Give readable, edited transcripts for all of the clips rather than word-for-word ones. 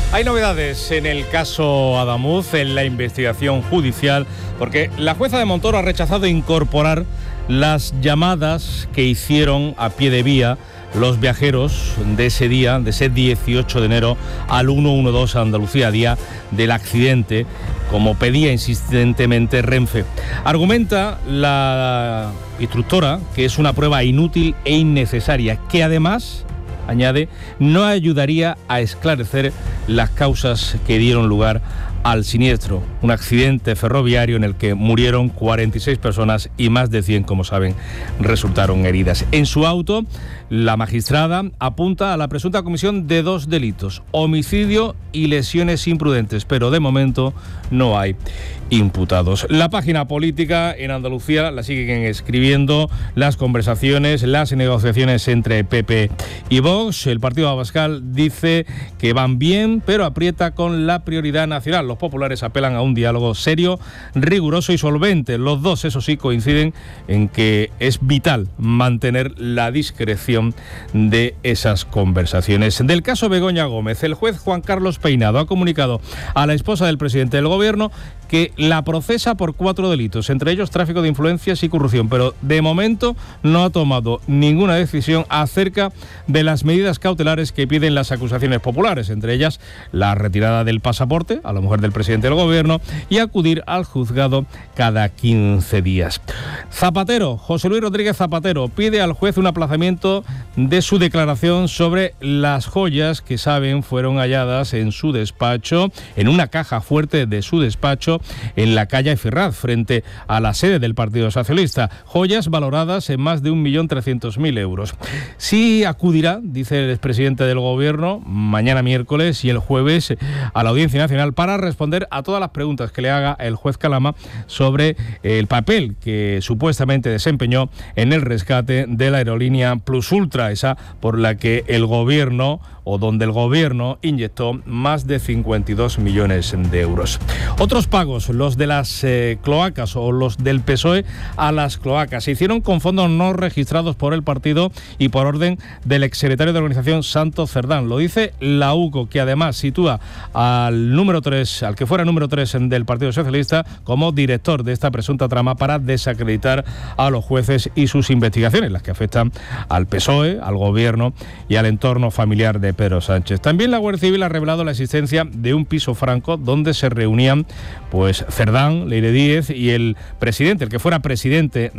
Hay novedades en el caso Adamuz, en la investigación judicial, porque la jueza de Montoro ha rechazado incorporar las llamadas que hicieron a pie de vía los viajeros de ese día, de ese 18 de enero al 112 a Andalucía, día del accidente, como pedía insistentemente Renfe. Argumenta la instructora que es una prueba inútil e innecesaria, que además, añade, no ayudaría a esclarecer las causas que dieron lugar al siniestro, un accidente ferroviario en el que murieron 46 personas y más de 100, como saben, resultaron heridas. En su auto, la magistrada apunta a la presunta comisión de 2 delitos, homicidio y lesiones imprudentes, pero de momento no hay imputados. La página política en Andalucía la siguen escribiendo las conversaciones, las negociaciones entre PP y Vox. El Partido Abascal dice que van bien, pero aprieta con la prioridad nacional. Los populares apelan a un diálogo serio, riguroso y solvente. Los dos, eso sí, coinciden en que es vital mantener la discreción de esas conversaciones. Del caso Begoña Gómez, el juez Juan Carlos Peinado ha comunicado a la esposa del presidente del Gobierno que la procesa por 4 delitos, entre ellos tráfico de influencias y corrupción, pero de momento no ha tomado ninguna decisión acerca de las medidas cautelares que piden las acusaciones populares, entre ellas la retirada del pasaporte a la mujer del presidente del Gobierno y acudir al juzgado cada 15 días. Zapatero, José Luis Rodríguez Zapatero, pide al juez un aplazamiento de su declaración sobre las joyas que saben fueron halladas en su despacho, en una caja fuerte de su despacho, en la calle Ferraz, frente a la sede del Partido Socialista. Joyas valoradas en más de 1.300.000 euros. Sí acudirá, dice el expresidente del Gobierno, mañana miércoles y el jueves a la Audiencia Nacional para responder a todas las preguntas que le haga el juez Calama sobre el papel que supuestamente desempeñó en el rescate de la aerolínea Plus Ultra, esa por la que el Gobierno, o donde el Gobierno inyectó más de 52 millones de euros. Otros pagos, los de las cloacas o los del PSOE a las cloacas, se hicieron con fondos no registrados por el partido y por orden del exsecretario de organización Santos Cerdán. Lo dice la UCO, que además sitúa al que fuera número 3 del Partido Socialista como director de esta presunta trama para desacreditar a los jueces y sus investigaciones, las que afectan al PSOE, al Gobierno y al entorno familiar de Pedro Sánchez. También la Guardia Civil ha revelado la existencia de un piso franco donde se reunían Cerdán, Leire Díez y el presidente, el que fuera presidente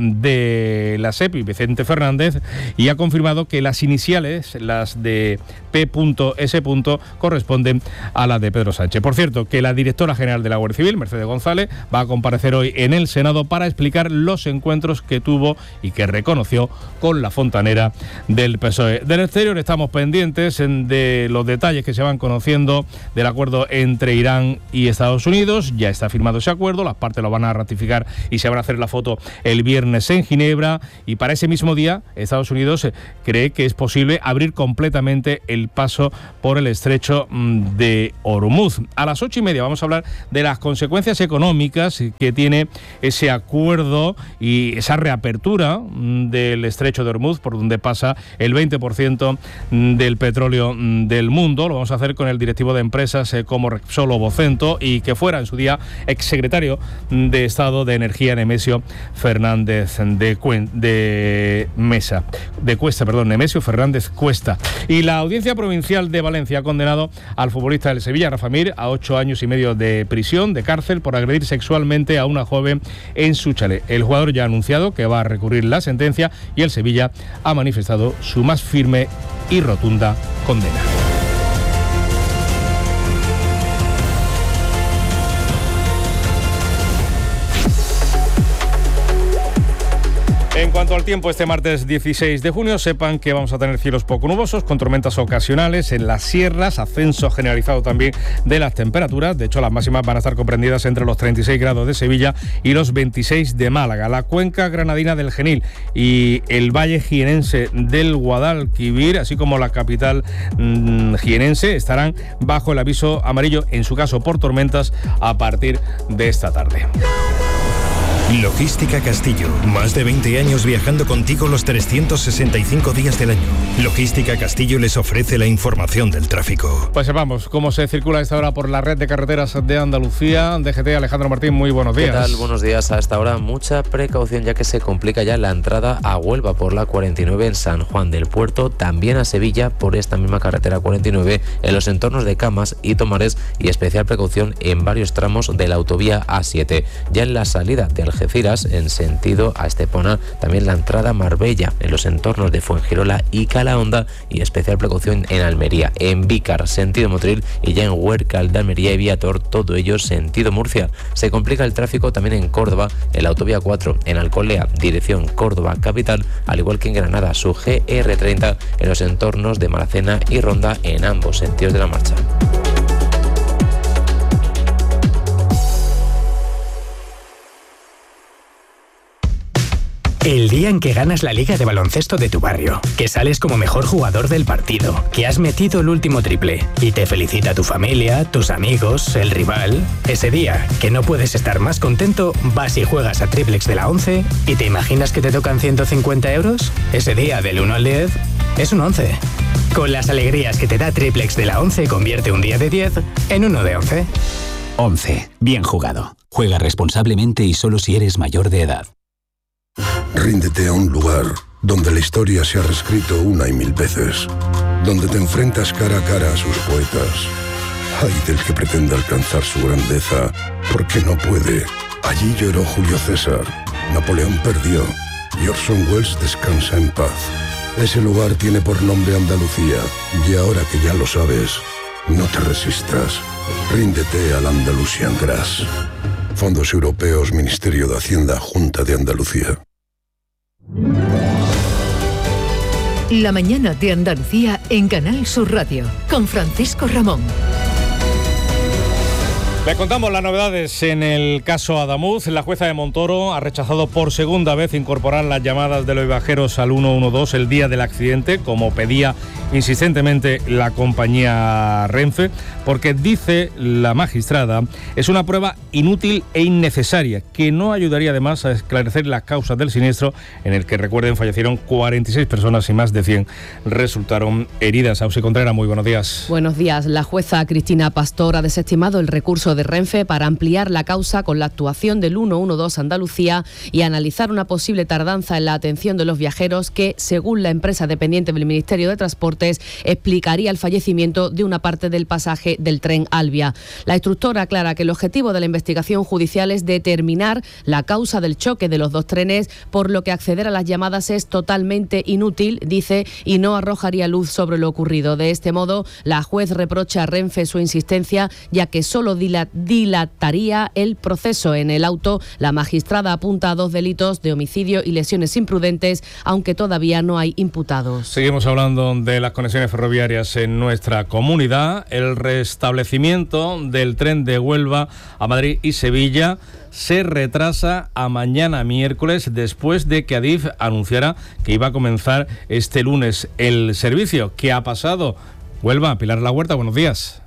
de la SEPI, Vicente Fernández, y ha confirmado que las iniciales, las de P.S., corresponden a las de Pedro Sánchez. Por cierto, que la directora general de la Guardia Civil, Mercedes González, va a comparecer hoy en el Senado para explicar los encuentros que tuvo y que reconoció con la fontanera del PSOE. Del exterior estamos pendientes de los detalles que se van conociendo del acuerdo entre Irán y Estados Unidos. Ya está firmado ese acuerdo, las partes lo van a ratificar y se van a hacer la foto el viernes en Ginebra, y para ese mismo día Estados Unidos cree que es posible abrir completamente el paso por el estrecho de Hormuz. A las 8:30 vamos a hablar de las consecuencias económicas que tiene ese acuerdo y esa reapertura del estrecho de Hormuz, por donde pasa el 20% del petróleo del mundo. Lo vamos a hacer con el directivo de empresas como Repsol o Vocento, y que fuera en su día exsecretario de Estado de Energía, Nemesio Fernández Nemesio Fernández Cuesta. Y la Audiencia Provincial de Valencia ha condenado al futbolista del Sevilla, Rafa Mir, a 8 años y medio de prisión, de cárcel, por agredir sexualmente a una joven en su chalet. El jugador ya ha anunciado que va a recurrir la sentencia y el Sevilla ha manifestado su más firme y rotunda condena. En cuanto al tiempo, este martes 16 de junio, sepan que vamos a tener cielos poco nubosos, con tormentas ocasionales en las sierras, ascenso generalizado también de las temperaturas. De hecho, las máximas van a estar comprendidas entre los 36 grados de Sevilla y los 26 de Málaga. La cuenca granadina del Genil y el valle jienense del Guadalquivir, así como la capital jienense, estarán bajo el aviso amarillo, en su caso por tormentas, a partir de esta tarde. Logística Castillo. Más de 20 años viajando contigo los 365 días del año. Logística Castillo les ofrece la información del tráfico. Pues sepamos cómo se circula a esta hora por la red de carreteras de Andalucía. DGT, Alejandro Martín, muy buenos días. ¿Qué tal? Buenos días. A esta hora mucha precaución, ya que se complica ya la entrada a Huelva por la 49 en San Juan del Puerto, también a Sevilla por esta misma carretera 49 en los entornos de Camas y Tomares, y especial precaución en varios tramos de la autovía A7. Ya en la salida de Algeciras en sentido a Estepona, también la entrada a Marbella en los entornos de Fuengirola y Calahonda, y especial precaución en Almería, en Vícar sentido Motril, y ya en Huércal de Almería y Viator, todo ello sentido Murcia. Se complica el tráfico también en Córdoba, en la autovía 4 en Alcolea dirección Córdoba capital, al igual que en Granada su GR30 en los entornos de Maracena y Ronda en ambos sentidos de la marcha. El día en que ganas la liga de baloncesto de tu barrio, que sales como mejor jugador del partido, que has metido el último triple y te felicita tu familia, tus amigos, el rival. Ese día, que no puedes estar más contento, vas y juegas a Triplex de la 11 y te imaginas que te tocan 150 euros. Ese día, del 1 al 10, es un 11. Con las alegrías que te da Triplex de la 11, convierte un día de 10 en uno de 11. 11. Bien jugado. Juega responsablemente y solo si eres mayor de edad. Ríndete a un lugar donde la historia se ha reescrito una y mil veces, donde te enfrentas cara a cara a sus poetas. Ay del que pretenda alcanzar su grandeza, porque no puede. Allí lloró Julio César, Napoleón perdió y Orson Welles descansa en paz. Ese lugar tiene por nombre Andalucía, y ahora que ya lo sabes, no te resistas. Ríndete al Andalusian Grass. Fondos Europeos, Ministerio de Hacienda, Junta de Andalucía. La mañana de Andalucía en Canal Sur Radio, con Francisco Ramón. Le contamos las novedades en el caso Adamuz. La jueza de Montoro ha rechazado por segunda vez incorporar las llamadas de los viajeros al 112 el día del accidente, como pedía insistentemente la compañía Renfe, porque dice la magistrada es una prueba inútil e innecesaria, que no ayudaría además a esclarecer las causas del siniestro, en el que, recuerden, fallecieron 46 personas y más de 100 resultaron heridas. Ausi Contreras, muy buenos días. Buenos días. La jueza Cristina Pastor ha desestimado el recurso de Renfe para ampliar la causa con la actuación del 112 Andalucía y analizar una posible tardanza en la atención de los viajeros que, según la empresa dependiente del Ministerio de Transportes, explicaría el fallecimiento de una parte del pasaje del tren Albia. La instructora aclara que el objetivo de la investigación judicial es determinar la causa del choque de los dos trenes, por lo que acceder a las llamadas es totalmente inútil, dice, y no arrojaría luz sobre lo ocurrido. De este modo, la juez reprocha a Renfe su insistencia, ya que solo dilataría el proceso. En el auto, la magistrada apunta a 2 delitos de homicidio y lesiones imprudentes, aunque todavía no hay imputados. Seguimos hablando de las conexiones ferroviarias en nuestra comunidad. El restablecimiento del tren de Huelva a Madrid y Sevilla se retrasa a mañana miércoles, después de que Adif anunciara que iba a comenzar este lunes el servicio. ¿Qué ha pasado? Huelva, Pilar La Huerta, buenos días.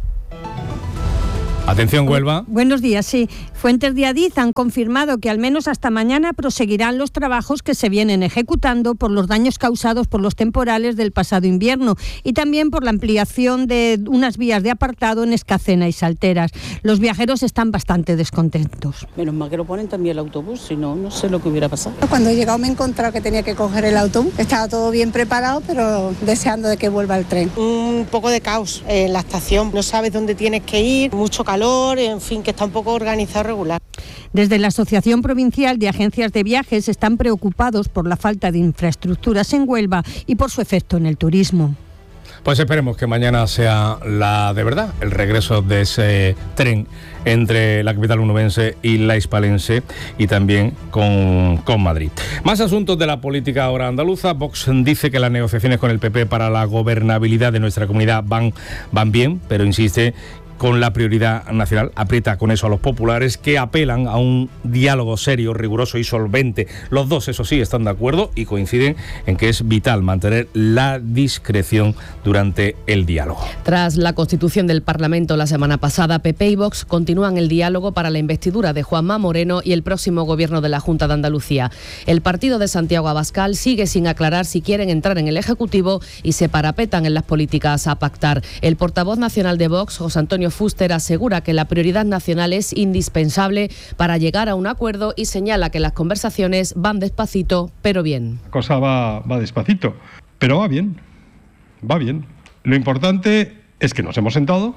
Atención, Huelva. Buenos días, sí. Fuentes de Adif han confirmado que al menos hasta mañana proseguirán los trabajos que se vienen ejecutando por los daños causados por los temporales del pasado invierno y también por la ampliación de unas vías de apartado en Escacena y Salteras. Los viajeros están bastante descontentos. Menos mal que lo ponen también el autobús, si no, no sé lo que hubiera pasado. Cuando he llegado me he encontrado que tenía que coger el autobús. Estaba todo bien preparado, pero deseando de que vuelva el tren. Un poco de caos en la estación. No sabes dónde tienes que ir, mucho calor, en fin, que está un poco organizado regular. Desde la Asociación Provincial de Agencias de Viajes están preocupados por la falta de infraestructuras en Huelva y por su efecto en el turismo. Pues esperemos que mañana sea la de verdad, el regreso de ese tren entre la capital onubense y la hispalense, y también con Madrid. Más asuntos de la política ahora andaluza. Vox dice que las negociaciones con el PP para la gobernabilidad de nuestra comunidad van bien, pero insiste con la prioridad nacional, aprieta con eso a los populares, que apelan a un diálogo serio, riguroso y solvente. Los dos, eso sí, están de acuerdo y coinciden en que es vital mantener la discreción durante el diálogo. Tras la constitución del Parlamento la semana pasada, PP y Vox continúan el diálogo para la investidura de Juanma Moreno y el próximo gobierno de la Junta de Andalucía. El partido de Santiago Abascal sigue sin aclarar si quieren entrar en el Ejecutivo y se parapetan en las políticas a pactar. El portavoz nacional de Vox, José Antonio Fuster, asegura que la prioridad nacional es indispensable para llegar a un acuerdo y señala que las conversaciones van despacito, pero bien. La cosa va despacito, pero va bien, va bien. Lo importante es que nos hemos sentado,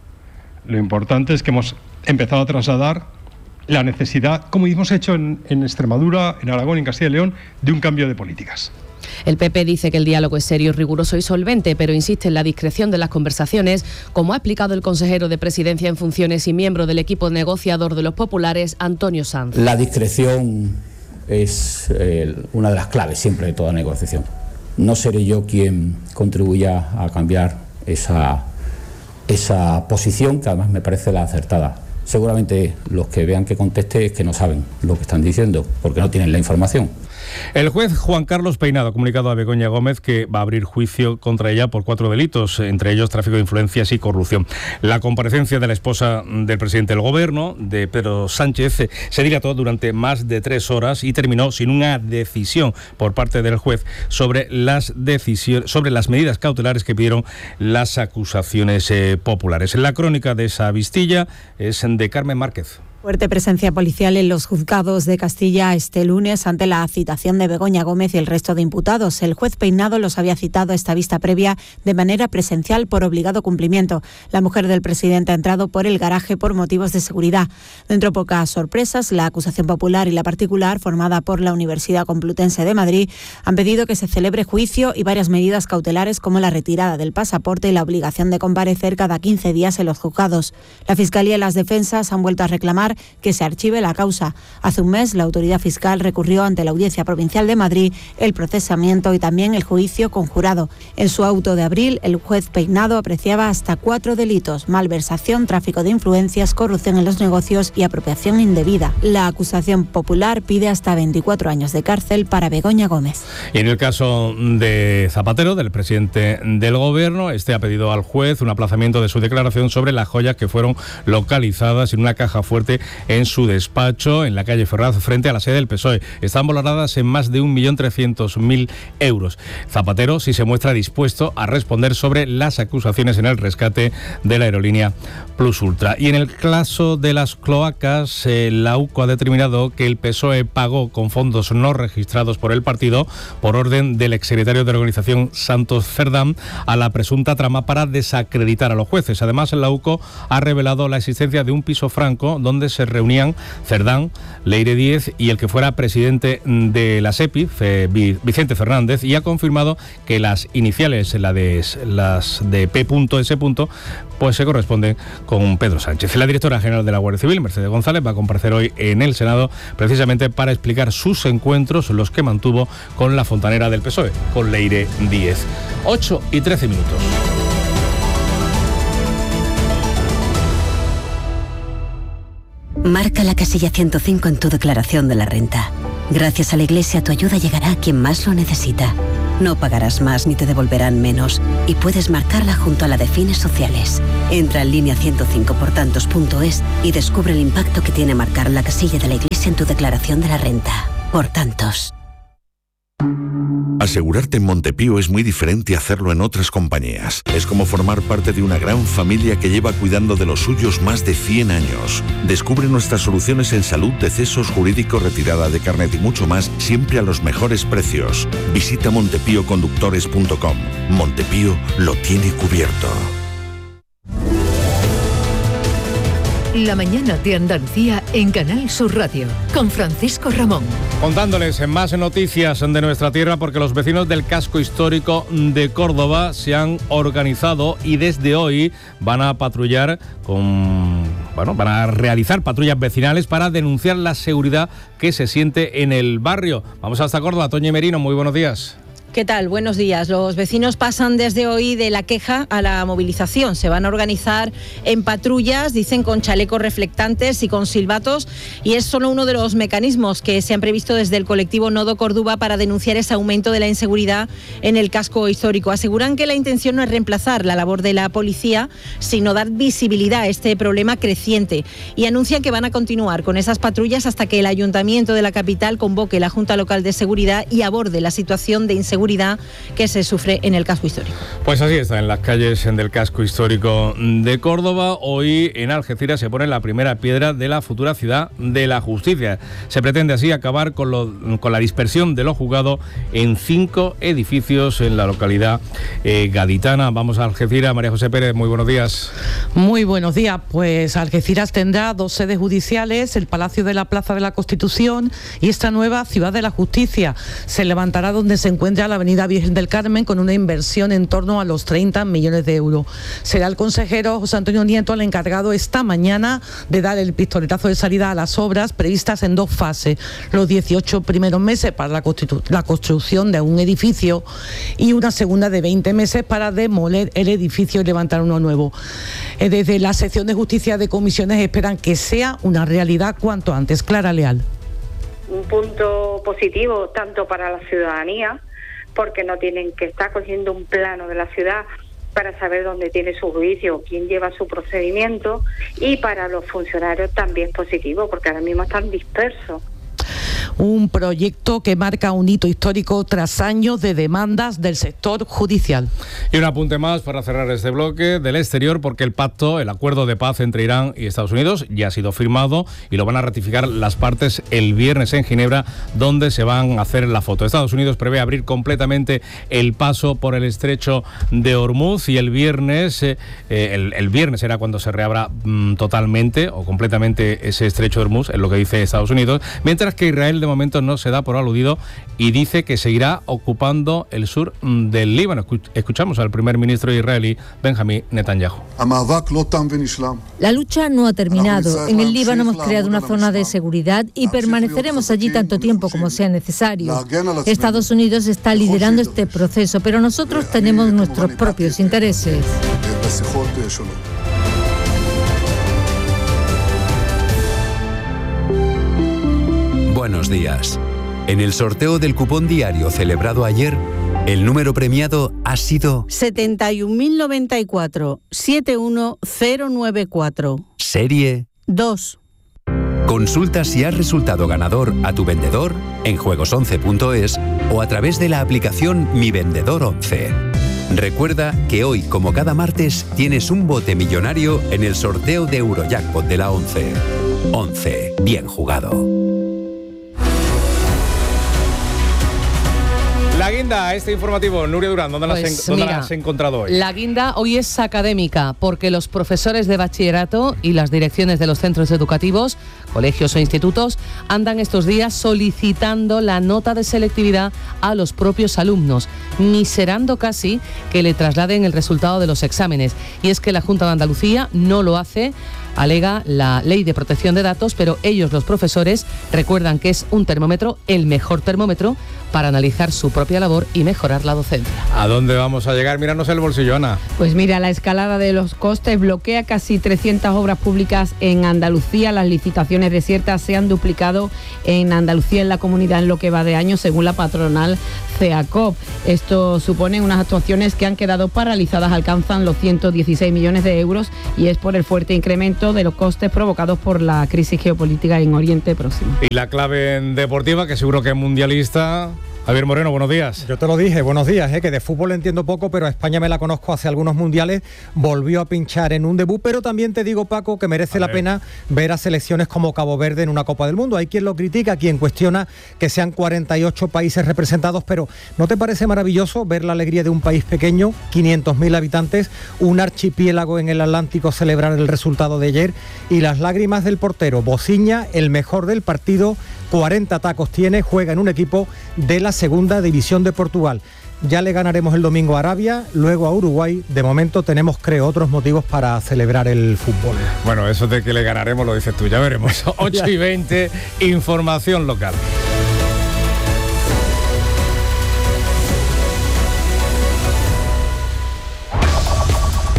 lo importante es que hemos empezado a trasladar la necesidad, como hemos hecho en Extremadura, en Aragón y en Castilla y León, de un cambio de políticas. El PP dice que el diálogo es serio, riguroso y solvente, pero insiste en la discreción de las conversaciones, como ha explicado el consejero de Presidencia en funciones y miembro del equipo negociador de los populares, Antonio Sanz. La discreción es una de las claves siempre de toda negociación. No seré yo quien contribuya a cambiar esa posición, que además me parece la acertada. Seguramente los que vean que conteste es que no saben lo que están diciendo, porque no tienen la información. El juez Juan Carlos Peinado ha comunicado a Begoña Gómez que va a abrir juicio contra ella por 4 delitos, entre ellos tráfico de influencias y corrupción. La comparecencia de la esposa del presidente del Gobierno, de Pedro Sánchez, se dilató durante más de 3 horas y terminó sin una decisión por parte del juez sobre las medidas cautelares que pidieron las acusaciones populares. La crónica de esa vistilla es de Carmen Márquez. Fuerte presencia policial en los juzgados de Castilla este lunes ante la citación de Begoña Gómez y el resto de imputados. El juez Peinado los había citado a esta vista previa de manera presencial por obligado cumplimiento. La mujer del presidente ha entrado por el garaje por motivos de seguridad. Dentro pocas sorpresas, la acusación popular y la particular, formada por la Universidad Complutense de Madrid, han pedido que se celebre juicio y varias medidas cautelares como la retirada del pasaporte y la obligación de comparecer cada 15 días en los juzgados. La Fiscalía y las defensas han vuelto a reclamar que se archive la causa. Hace un mes, la autoridad fiscal recurrió ante la Audiencia Provincial de Madrid el procesamiento y también el juicio conjurado. En su auto de abril, el juez Peinado apreciaba hasta 4 delitos: malversación, tráfico de influencias, corrupción en los negocios y apropiación indebida. La acusación popular pide hasta 24 años de cárcel para Begoña Gómez. Y en el caso de Zapatero, del presidente del Gobierno, ha pedido al juez un aplazamiento de su declaración sobre las joyas que fueron localizadas en una caja fuerte en su despacho en la calle Ferraz, frente a la sede del PSOE. Están valoradas en más de 1.300.000 euros. Zapatero sí se muestra dispuesto a responder sobre las acusaciones en el rescate de la aerolínea Plus Ultra. Y en el caso de las cloacas, la UCO ha determinado que el PSOE pagó con fondos no registrados por el partido, por orden del exsecretario de organización Santos Cerdán, a la presunta trama para desacreditar a los jueces. Además, la UCO ha revelado la existencia de un piso franco donde se reunían Cerdán, Leire Díez y el que fuera presidente de la SEPI, Vicente Fernández, y ha confirmado que las iniciales, las de P.S., pues se corresponden con Pedro Sánchez. La directora general de la Guardia Civil, Mercedes González, va a comparecer hoy en el Senado precisamente para explicar sus encuentros, los que mantuvo con la fontanera del PSOE, con Leire Díez. 8:13 minutos. Marca la casilla 105 en tu declaración de la renta. Gracias a la Iglesia, tu ayuda llegará a quien más lo necesita. No pagarás más ni te devolverán menos y puedes marcarla junto a la de fines sociales. Entra en línea 105portantos.es y descubre el impacto que tiene marcar la casilla de la Iglesia en tu declaración de la renta. Por tantos. Asegurarte en Montepío es muy diferente a hacerlo en otras compañías. Es como formar parte de una gran familia que lleva cuidando de los suyos más de 100 años. Descubre nuestras soluciones en salud, decesos, jurídico, retirada de carnet y mucho más, siempre a los mejores precios. Visita montepíoconductores.com. Montepío lo tiene cubierto. La mañana de Andalucía en Canal Sur Radio, con Francisco Ramón. Contándoles más noticias de nuestra tierra, porque los vecinos del casco histórico de Córdoba se han organizado y desde hoy van a patrullar van a realizar patrullas vecinales para denunciar la seguridad que se siente en el barrio. Vamos hasta Córdoba. Toñi Merino, muy buenos días. ¿Qué tal? Buenos días. Los vecinos pasan desde hoy de la queja a la movilización. Se van a organizar en patrullas, dicen, con chalecos reflectantes y con silbatos, y es solo uno de los mecanismos que se han previsto desde el colectivo Nodo Córdoba para denunciar ese aumento de la inseguridad en el casco histórico. Aseguran que la intención no es reemplazar la labor de la policía, sino dar visibilidad a este problema creciente, y anuncian que van a continuar con esas patrullas hasta que el Ayuntamiento de la capital convoque la Junta Local de Seguridad y aborde la situación de inseguridad que se sufre en el casco histórico. Pues así está, en las calles del casco histórico de Córdoba. Hoy en Algeciras se pone la primera piedra de la futura ciudad de la justicia. Se pretende así acabar con la dispersión de lo juzgado en 5 edificios en la localidad gaditana. Vamos a Algeciras. María José Pérez, muy buenos días. Muy buenos días. Pues Algeciras tendrá 2 sedes judiciales, el Palacio de la Plaza de la Constitución y esta nueva Ciudad de la Justicia. Se levantará donde se encuentra la Avenida Virgen del Carmen, con una inversión en torno a los 30 millones de euros. Será el consejero José Antonio Nieto el encargado esta mañana de dar el pistoletazo de salida a las obras previstas en 2 fases. Los 18 primeros meses para la construcción de un edificio y una segunda de 20 meses para demoler el edificio y levantar uno nuevo. Desde la sección de justicia de comisiones esperan que sea una realidad cuanto antes. Clara Leal. Un punto positivo tanto para la ciudadanía, porque no tienen que estar cogiendo un plano de la ciudad para saber dónde tiene su juicio, quién lleva su procedimiento, y para los funcionarios también positivo, porque ahora mismo están dispersos. Un proyecto que marca un hito histórico tras años de demandas del sector judicial. Y un apunte más para cerrar este bloque del exterior, porque el acuerdo de paz entre Irán y Estados Unidos ya ha sido firmado y lo van a ratificar las partes el viernes en Ginebra, donde se van a hacer la foto. Estados Unidos prevé abrir completamente el paso por el estrecho de Hormuz, y el viernes será cuando se reabra totalmente o completamente ese estrecho de Hormuz, es lo que dice Estados Unidos, mientras que Israel de momento no se da por aludido y dice que seguirá ocupando el sur del Líbano. Escuchamos al primer ministro israelí, Benjamín Netanyahu. La lucha no ha terminado. En el Líbano hemos creado una zona de seguridad y permaneceremos allí tanto tiempo como sea necesario. Estados Unidos está liderando este proceso, pero nosotros tenemos nuestros propios intereses. Buenos días. En el sorteo del cupón diario celebrado ayer, el número premiado ha sido 71.094 71094. Serie 2. Consulta si has resultado ganador a tu vendedor en juegos11.es o a través de la aplicación Mi Vendedor 11. Recuerda que hoy, como cada martes, tienes un bote millonario en el sorteo de Eurojackpot de la 11. 11. Bien jugado. La guinda, este informativo, Nuria Durán, ¿dónde la has encontrado hoy? La guinda hoy es académica, porque los profesores de bachillerato y las direcciones de los centros educativos, colegios o institutos, andan estos días solicitando la nota de selectividad a los propios alumnos, miserando casi que le trasladen el resultado de los exámenes. Y es que la Junta de Andalucía no lo hace, alega la Ley de Protección de Datos, pero ellos, los profesores, recuerdan que es un termómetro, el mejor termómetro, para analizar su propia labor y mejorar la docencia. ¿A dónde vamos a llegar? Míranos el bolsillo, Ana. Pues mira, la escalada de los costes bloquea casi 300 obras públicas en Andalucía. Las licitaciones desiertas se han duplicado en Andalucía, en la comunidad, en lo que va de año, según la patronal CEACOP. Esto supone unas actuaciones que han quedado paralizadas, alcanzan los 116 millones de euros, y es por el fuerte incremento de los costes provocados por la crisis geopolítica en Oriente Próximo. Y la clave deportiva, que seguro que es mundialista. Javier Moreno, buenos días. Yo te lo dije, buenos días, que de fútbol entiendo poco, pero a España me la conozco hace algunos mundiales, volvió a pinchar en un debut, pero también te digo, Paco, que merece la pena ver a selecciones como Cabo Verde en una Copa del Mundo. Hay quien lo critica, quien cuestiona que sean 48 países representados, pero ¿no te parece maravilloso ver la alegría de un país pequeño, 500.000 habitantes, un archipiélago en el Atlántico celebrar el resultado de ayer, y las lágrimas del portero Bociña, el mejor del partido, 40 tacos tiene, juega en un equipo de la segunda división de Portugal. Ya le ganaremos el domingo a Arabia, luego a Uruguay. De momento tenemos, creo, otros motivos para celebrar el fútbol. Bueno, eso de que le ganaremos lo dices tú, ya veremos. 8:20, información local.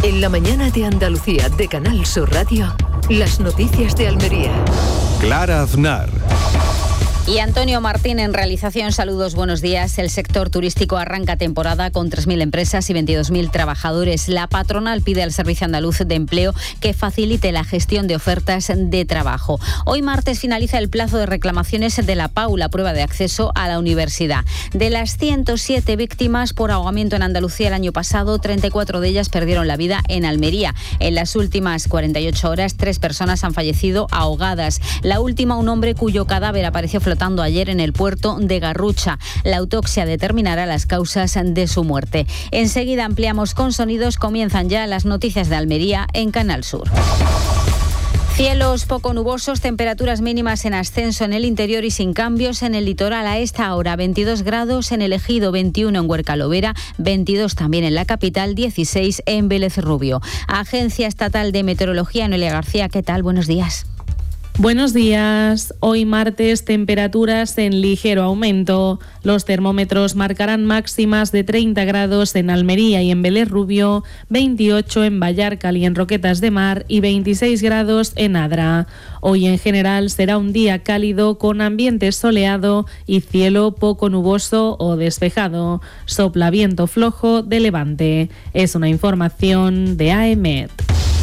En la mañana de Andalucía de Canal Sur Radio, las noticias de Almería. Clara Aznar. Y Antonio Martín en realización. Saludos, buenos días. El sector turístico arranca temporada con 3.000 empresas y 22.000 trabajadores. La patronal pide al Servicio Andaluz de Empleo que facilite la gestión de ofertas de trabajo. Hoy martes finaliza el plazo de reclamaciones de la PAU, la prueba de acceso a la universidad. De las 107 víctimas por ahogamiento en Andalucía el año pasado, 34 de ellas perdieron la vida en Almería. En las últimas 48 horas, 3 personas han fallecido ahogadas. La última, un hombre cuyo cadáver apareció flotando ayer en el puerto de Garrucha. La autopsia determinará las causas de su muerte. Enseguida ampliamos con sonidos. Comienzan ya las noticias de Almería en Canal Sur. Cielos poco nubosos, temperaturas mínimas en ascenso en el interior y sin cambios en el litoral. A esta hora 22 grados en el Ejido, 21 en Huerca-Lovera, 22 también en la capital, 16 en Vélez Rubio. Agencia Estatal de Meteorología, Noelia García, ¿qué tal? Buenos días. Buenos días. Hoy martes, temperaturas en ligero aumento. Los termómetros marcarán máximas de 30 grados en Almería y en Vélez Rubio, 28 en Vallarcal y en Roquetas de Mar y 26 grados en Adra. Hoy en general será un día cálido con ambiente soleado y cielo poco nuboso o despejado. Sopla viento flojo de levante. Es una información de AEMET.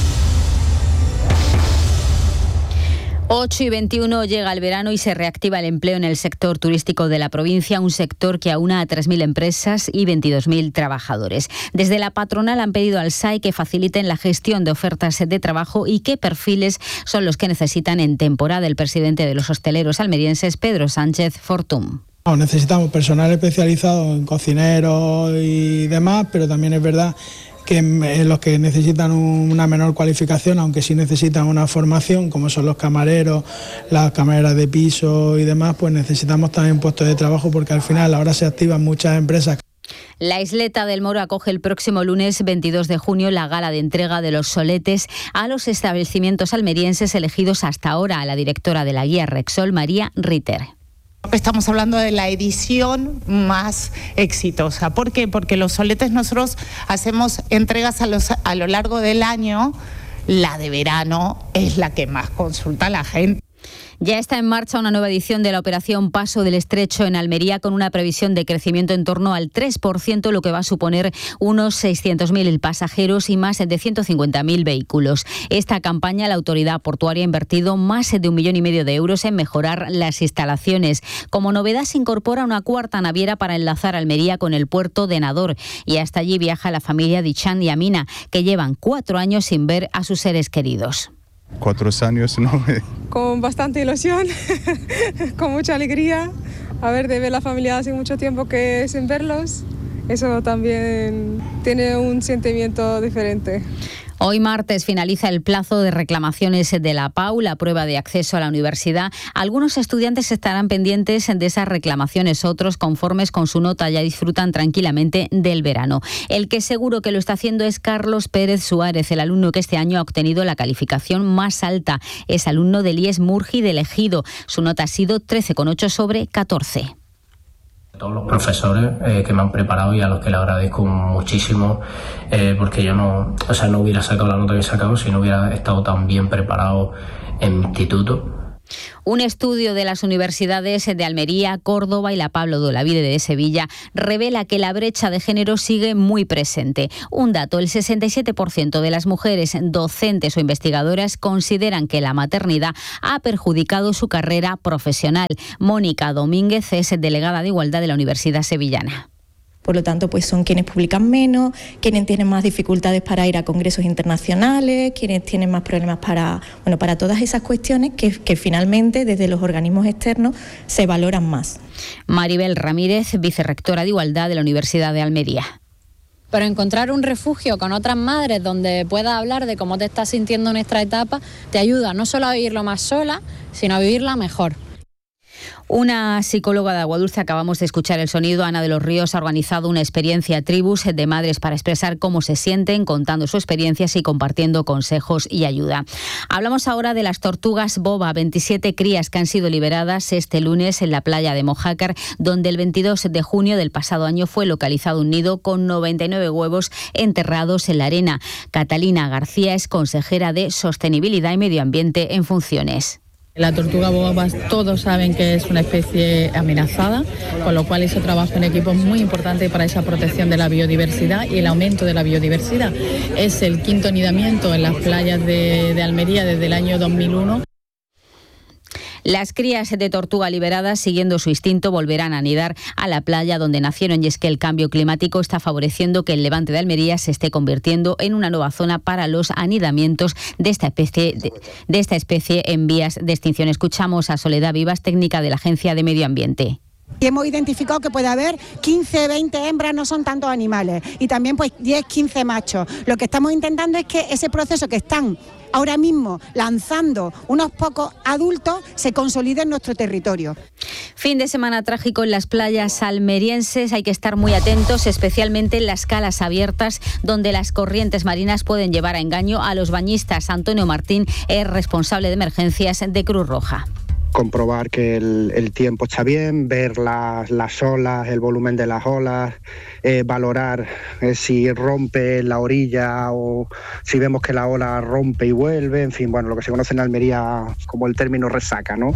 8:21 llega el verano y se reactiva el empleo en el sector turístico de la provincia, un sector que aúna a 3.000 empresas y 22.000 trabajadores. Desde la patronal han pedido al SAE que faciliten la gestión de ofertas de trabajo y qué perfiles son los que necesitan en temporada. El presidente de los hosteleros almerienses, Pedro Sánchez Fortum. Necesitamos personal especializado en cocineros y demás, pero también es verdad que los que necesitan una menor cualificación, aunque sí necesitan una formación, como son los camareros, las camareras de piso y demás, pues necesitamos también puestos de trabajo porque al final ahora se activan muchas empresas. La Isleta del Moro acoge el próximo lunes 22 de junio la gala de entrega de los soletes a los establecimientos almerienses elegidos hasta ahora. A la directora de la guía Rexol, María Ritter. Estamos hablando de la edición más exitosa. ¿Por qué? Porque los soletes nosotros hacemos entregas a lo largo del año. La de verano es la que más consulta la gente. Ya está en marcha una nueva edición de la operación Paso del Estrecho en Almería con una previsión de crecimiento en torno al 3%, lo que va a suponer unos 600.000 pasajeros y más de 150.000 vehículos. Esta campaña la autoridad portuaria ha invertido más de 1,5 millones de euros en mejorar las instalaciones. Como novedad se incorpora una cuarta naviera para enlazar Almería con el puerto de Nador y hasta allí viaja la familia Dichan y Amina, que llevan 4 años sin ver a sus seres queridos. 4 años, ¿no? Con bastante ilusión, con mucha alegría, de ver la familia hace mucho tiempo que sin verlos, eso también tiene un sentimiento diferente. Hoy martes finaliza el plazo de reclamaciones de la PAU, la prueba de acceso a la universidad. Algunos estudiantes estarán pendientes de esas reclamaciones, otros, conformes con su nota, ya disfrutan tranquilamente del verano. El que seguro que lo está haciendo es Carlos Pérez Suárez, el alumno que este año ha obtenido la calificación más alta. Es alumno del IES Murgi del Ejido. Su nota ha sido 13,8 sobre 14. Todos los profesores que me han preparado y a los que le agradezco muchísimo, porque yo no hubiera sacado la nota que he sacado si no hubiera estado tan bien preparado en mi instituto. Un estudio de las universidades de Almería, Córdoba y la Pablo de Olavide de Sevilla revela que la brecha de género sigue muy presente. Un dato, el 67% de las mujeres docentes o investigadoras consideran que la maternidad ha perjudicado su carrera profesional. Mónica Domínguez es delegada de Igualdad de la Universidad Sevillana. Por lo tanto, pues son quienes publican menos, quienes tienen más dificultades para ir a congresos internacionales, quienes tienen más problemas para todas esas cuestiones que finalmente desde los organismos externos se valoran más. Maribel Ramírez, vicerrectora de Igualdad de la Universidad de Almería. Pero encontrar un refugio con otras madres donde puedas hablar de cómo te estás sintiendo en esta etapa te ayuda no solo a vivirlo más sola, sino a vivirla mejor. Una psicóloga de Aguadulce, acabamos de escuchar el sonido, Ana de los Ríos, ha organizado una experiencia tribus de madres para expresar cómo se sienten, contando sus experiencias y compartiendo consejos y ayuda. Hablamos ahora de las tortugas boba, 27 crías que han sido liberadas este lunes en la playa de Mojácar, donde el 22 de junio del pasado año fue localizado un nido con 99 huevos enterrados en la arena. Catalina García es consejera de Sostenibilidad y Medio Ambiente en funciones. La tortuga boba todos saben que es una especie amenazada, con lo cual ese trabajo en equipo es muy importante para esa protección de la biodiversidad y el aumento de la biodiversidad. Es el quinto anidamiento en las playas de Almería desde el año 2001. Las crías de tortuga liberadas, siguiendo su instinto, volverán a anidar a la playa donde nacieron, y es que el cambio climático está favoreciendo que el levante de Almería se esté convirtiendo en una nueva zona para los anidamientos de esta especie en vías de extinción. Escuchamos a Soledad Vivas, técnica de la Agencia de Medio Ambiente. Y hemos identificado que puede haber 15, 20 hembras, no son tantos animales, y también pues 10, 15 machos. Lo que estamos intentando es que ese proceso que están ahora mismo lanzando unos pocos adultos se consolide en nuestro territorio. Fin de semana trágico en las playas almerienses. Hay que estar muy atentos, especialmente en las calas abiertas, donde las corrientes marinas pueden llevar a engaño a los bañistas. Antonio Martín es responsable de emergencias de Cruz Roja. Comprobar que el tiempo está bien, ver las olas, el volumen de las olas, valorar si rompe la orilla o si vemos que la ola rompe y vuelve, en fin, bueno, lo que se conoce en Almería como el término resaca, ¿no?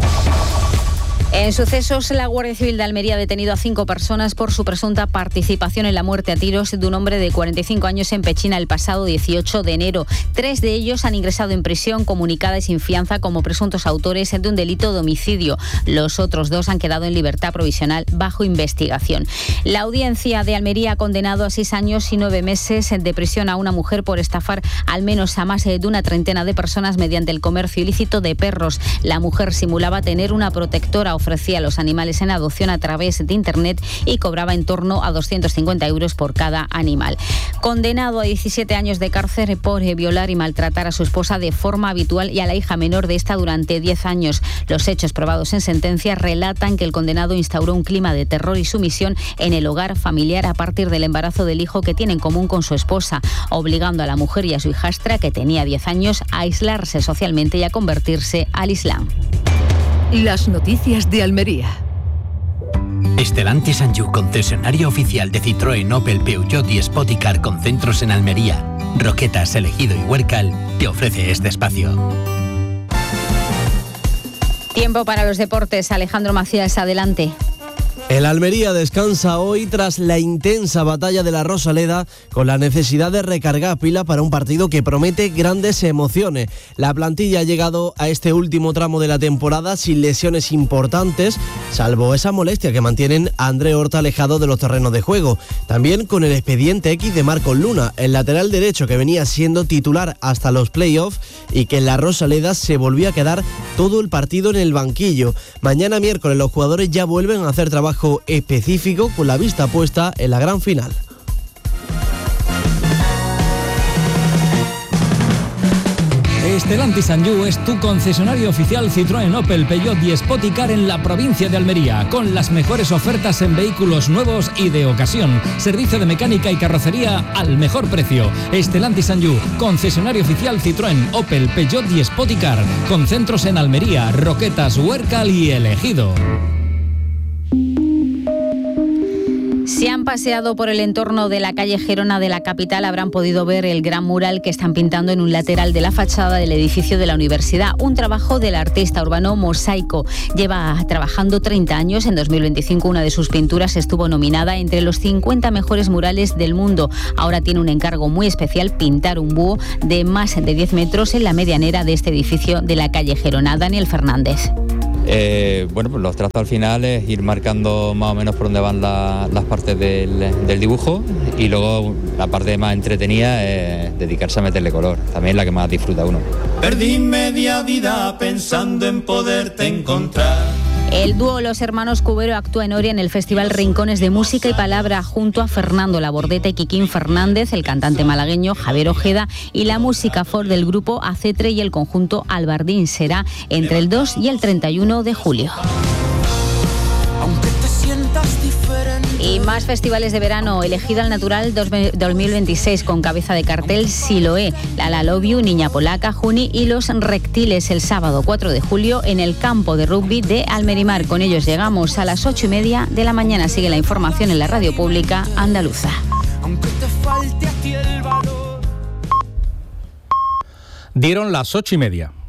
En sucesos, la Guardia Civil de Almería ha detenido a 5 personas por su presunta participación en la muerte a tiros de un hombre de 45 años en Pechina el pasado 18 de enero. 3 de ellos han ingresado en prisión comunicada y sin fianza como presuntos autores de un delito de homicidio. Los otros 2 han quedado en libertad provisional bajo investigación. La Audiencia de Almería ha condenado a 6 años y 9 meses de prisión a una mujer por estafar al menos a más de una treintena de personas mediante el comercio ilícito de perros. La mujer simulaba tener una protectora, ofrecía a los animales en adopción a través de Internet y cobraba en torno a 250 euros por cada animal. Condenado a 17 años de cárcel por violar y maltratar a su esposa de forma habitual y a la hija menor de esta durante 10 años. Los hechos probados en sentencia relatan que el condenado instauró un clima de terror y sumisión en el hogar familiar a partir del embarazo del hijo que tiene en común con su esposa, obligando a la mujer y a su hijastra, que tenía 10 años, a aislarse socialmente y a convertirse al Islam. Las noticias de Almería. Stellantis Sanju, concesionario oficial de Citroën, Opel, Peugeot y Spoticar con centros en Almería, Roquetas, Elegido y Huércal, te ofrece este espacio. Tiempo para los deportes. Alejandro Macías, adelante. El Almería descansa hoy tras la intensa batalla de la Rosaleda, con la necesidad de recargar pila para un partido que promete grandes emociones. La plantilla ha llegado a este último tramo de la temporada sin lesiones importantes, salvo esa molestia que mantienen a André Horta alejado de los terrenos de juego. También con el expediente X de Marcos Luna, el lateral derecho que venía siendo titular hasta los playoffs y que en la Rosaleda se volvió a quedar todo el partido en el banquillo. Mañana miércoles los jugadores ya vuelven a hacer trabajo específico con la vista puesta en la gran final. Stellantis Sanju es tu concesionario oficial Citroën, Opel, Peugeot y Spoticar en la provincia de Almería, con las mejores ofertas en vehículos nuevos y de ocasión. Servicio de mecánica y carrocería al mejor precio. Stellantis Sanju, concesionario oficial Citroën, Opel, Peugeot y Spoticar, con centros en Almería, Roquetas, Huércal y Elegido. Si han paseado por el entorno de la calle Gerona de la capital, habrán podido ver el gran mural que están pintando en un lateral de la fachada del edificio de la universidad. Un trabajo del artista urbano Mosaico. Lleva trabajando 30 años. En 2025 una de sus pinturas estuvo nominada entre los 50 mejores murales del mundo. Ahora tiene un encargo muy especial: pintar un búho de más de 10 metros en la medianera de este edificio de la calle Gerona. Daniel Fernández. Bueno, pues los trazos al final es ir marcando más o menos por dónde van las partes del dibujo, y luego la parte más entretenida es dedicarse a meterle color, también la que más disfruta uno. Perdí media vida pensando en poderte encontrar. El dúo Los Hermanos Cubero actúa en Oria en el Festival Rincones de Música y Palabra junto a Fernando Labordeta y Quiquín Fernández, el cantante malagueño Javier Ojeda y la música folk del grupo Acetre y el conjunto Albardín. Será entre el 2 y el 31 de julio. Y más festivales de verano. Elegida al Natural 2026 con cabeza de cartel Siloé, La Love You, Niña Polaca, Juni y Los Reptiles el sábado 4 de julio en el campo de rugby de Almerimar. Con ellos llegamos a las 8:30 de la mañana. Sigue la información en la radio pública andaluza. Dieron las 8:30.